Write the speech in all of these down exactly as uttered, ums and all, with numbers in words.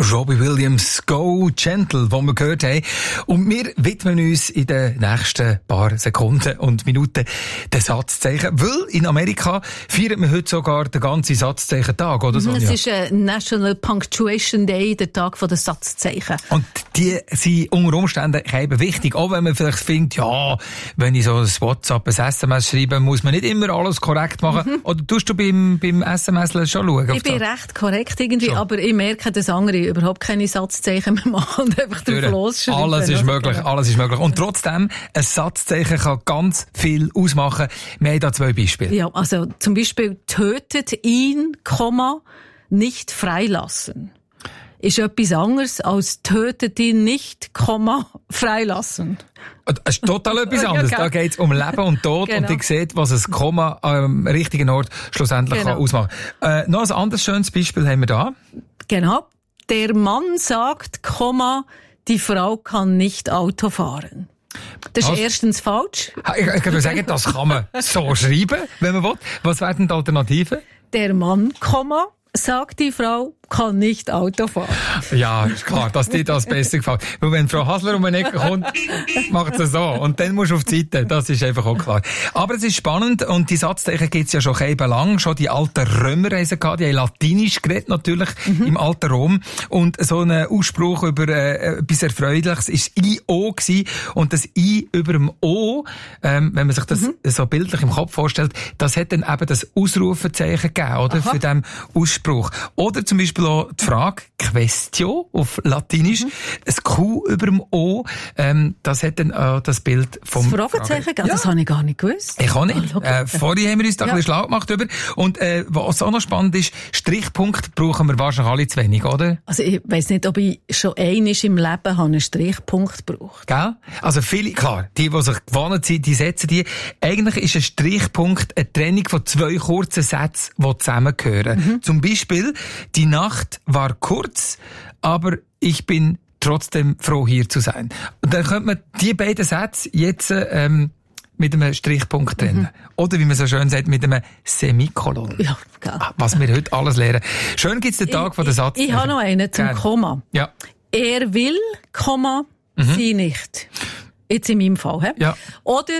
Robbie Williams, Go Gentle, wo wir gehört haben. Und wir widmen uns in den nächsten paar Sekunden und Minuten den Satzzeichen. Weil in Amerika feiert man heute sogar den ganzen Satzzeichen-Tag, oder Sonja? Es ist ein National Punctuation Day, der Tag der Satzzeichen. Und die sind unter Umständen eben wichtig. Auch wenn man vielleicht findet, ja, wenn ich so ein WhatsApp, ein S M S schreibe, muss man nicht immer alles korrekt machen. Mhm. Oder tust du beim, beim S M S schon schauen? Ich bin recht korrekt irgendwie, schon. Aber ich merke, dass andere überhaupt keine Satzzeichen mehr machen und einfach drauf losschreiben. Alles ist möglich, alles ist möglich. Und trotzdem, ein Satzzeichen kann ganz viel ausmachen. Wir haben da zwei Beispiele. Ja, also zum Beispiel tötet ihn, Komma, nicht freilassen. Ist etwas anderes als tötet ihn nicht, Komma, freilassen. Das ist total etwas anderes. Da geht es um Leben und Tod genau. Und ich seht, was ein Komma am richtigen Ort schlussendlich genau. kann ausmachen kann. Äh, noch ein anderes schönes Beispiel haben wir da. Genau. Der Mann sagt, Komma, die Frau kann nicht Auto fahren. Das ist Was? erstens falsch. Ich, ich würde sagen, das kann man so schreiben, wenn man will. Was wären denn die Alternativen? Der Mann, Komma, sagt die Frau, kann nicht Auto fahren. Ja, ist klar, dass dir das besser gefällt. Weil wenn Frau Hasler um eine Ecke kommt, macht sie so. Und dann musst du auf die Seite. Das ist einfach auch klar. Aber es ist spannend und die Satzzeichen gibt's ja schon eben lang. Schon die alten Römer haben sie gehabt. Die haben Latinisch geredet, natürlich, mhm. im alten Rom. Und so ein Ausspruch über äh, etwas Erfreuliches ist I O gewesen. Und das I über dem O, ähm, wenn man sich das mhm. so bildlich im Kopf vorstellt, das hat dann eben das Ausrufezeichen gegeben, oder? Aha. Für diesen Ausspruch. Oder zum Beispiel auch die Frage Questio auf Latinisch, mhm. ein Q über dem O, ähm, das hat dann äh, das Bild vom das Fragezeichen, ja. Das habe ich gar nicht gewusst. Ich auch nicht. Ah, äh, vorhin haben wir uns da ja. ein bisschen schlau gemacht drüber. Und äh, was auch noch spannend ist, Strichpunkt brauchen wir wahrscheinlich alle zu wenig, oder? Also ich weiss nicht, ob ich schon einmal im Leben einen Strichpunkt gebraucht. Gell? Also viele, klar, die, die sich gewohnt sind, die setzen die. Eigentlich ist ein Strichpunkt eine Trennung von zwei kurzen Sätzen, die zusammengehören. Mhm. Zum Beispiel, die Nacht war kurz, aber ich bin trotzdem froh, hier zu sein. Und dann könnte man die beiden Sätze jetzt ähm, mit einem Strichpunkt trennen. Mhm. Oder wie man so schön sagt, mit einem Semikolon. Ja, geil. Was wir heute alles lernen. Schön gibt's den Tag ich, von der Satz. Ich, ich habe noch einen zum Gerne. Komma. Ja. Er will, Komma, mhm. sie nicht. Jetzt in meinem Fall. He? Ja. Oder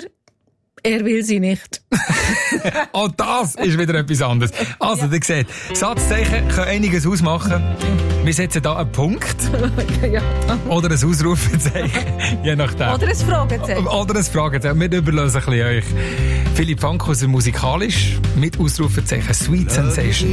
er will sie nicht. Auch das ist wieder etwas anderes. Also, ja. ihr seht, Satzzeichen können einiges ausmachen. Wir setzen da einen Punkt. Ja. Oder ein Ausrufezeichen. Je nachdem. Oder ein Fragezeichen. Oder ein Fragezeichen. Wir überlösen ein bisschen euch. Philipp Fankhauser musikalisch mit Ausrufezeichen Sweet Sensation.